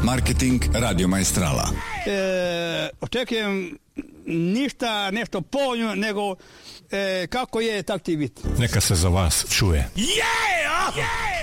Marketing Radio Maestrala. Očekujem ništa nešto povoljno, nego kako je, tak ti biti. Neka se za vas čuje. Yeah!